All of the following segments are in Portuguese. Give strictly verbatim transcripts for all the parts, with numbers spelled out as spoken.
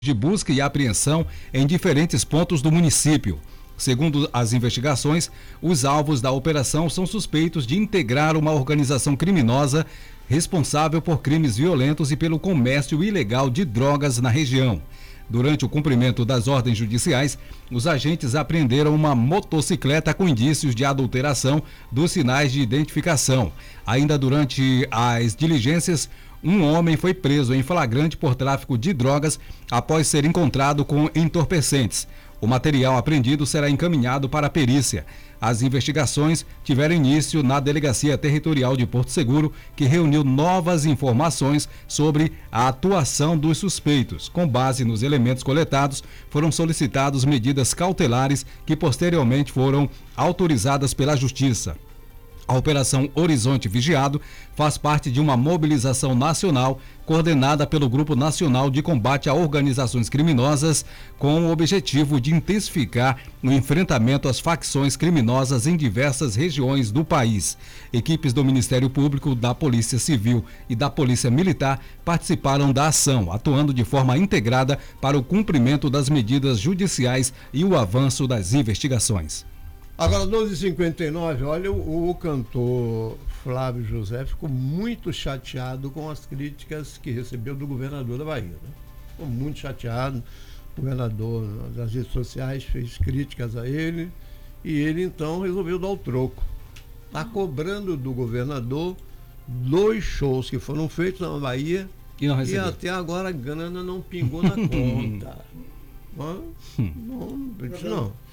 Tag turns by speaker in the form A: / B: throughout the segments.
A: de busca e apreensão em diferentes pontos do município. Segundo as investigações, os alvos da operação são suspeitos de integrar uma organização criminosa responsável por crimes violentos e pelo comércio ilegal de drogas na região. Durante o cumprimento das ordens judiciais, os agentes apreenderam uma motocicleta com indícios de adulteração dos sinais de identificação. Ainda durante as diligências, um homem foi preso em flagrante por tráfico de drogas após ser encontrado com entorpecentes. O material apreendido será encaminhado para a perícia. As investigações tiveram início na Delegacia Territorial de Porto Seguro, que reuniu novas informações sobre a atuação dos suspeitos. Com base nos elementos coletados, foram solicitadas medidas cautelares que posteriormente foram autorizadas pela Justiça. A Operação Horizonte Vigiado faz parte de uma mobilização nacional coordenada pelo Grupo Nacional de Combate a Organizações Criminosas, com o objetivo de intensificar o enfrentamento às facções criminosas em diversas regiões do país. Equipes do Ministério Público, da Polícia Civil e da Polícia Militar participaram da ação, atuando de forma integrada para o cumprimento das medidas judiciais e o avanço das investigações.
B: Agora, doze e cinquenta e nove, olha, o, o cantor Flávio José ficou muito chateado com as críticas que recebeu do governador da Bahia. Né? Ficou muito chateado. O governador, nas redes sociais, fez críticas a ele e ele, então, resolveu dar o troco. Está cobrando do governador dois shows que foram feitos na Bahia
A: e, não
B: e até agora a grana não pingou na conta. Não, não, não. não.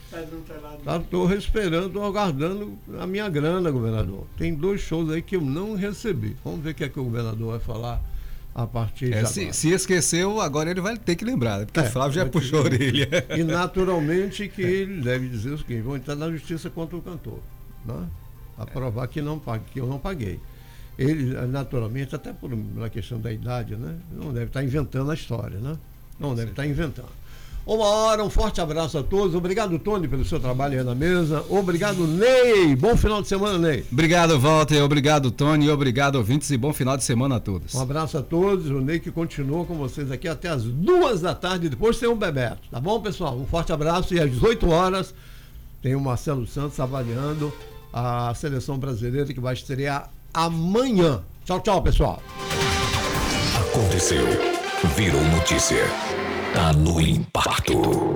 B: Estou esperando, aguardando a minha grana, governador. Tem dois shows aí que eu não recebi. Vamos ver o que é que o governador vai falar a partir
A: é,
B: de
A: se,
B: agora.
A: Se esqueceu, agora ele vai ter que lembrar, porque é, o Flávio já puxou a orelha.
B: E naturalmente que ele deve dizer o seguinte: vou entrar na justiça contra o cantor, né? A provar que, não, que eu não paguei. Ele, naturalmente, até por uma questão da idade, né? Não deve estar inventando a história, né? Não deve estar inventando. Uma hora, um forte abraço a todos. Obrigado, Tony, pelo seu trabalho aí na mesa. Obrigado, Ney. Bom final de semana, Ney.
A: Obrigado, Walter. Obrigado, Tony. Obrigado, ouvintes, e bom final de semana a todos.
B: Um abraço a todos. O Ney que continua com vocês aqui até as duas da tarde. Depois tem um Bebeto. Tá bom, pessoal? Um forte abraço. E às dezoito horas tem o Marcelo Santos avaliando a seleção brasileira que vai estrear amanhã. Tchau, tchau, pessoal.
C: Aconteceu. Virou notícia. Tá no impacto.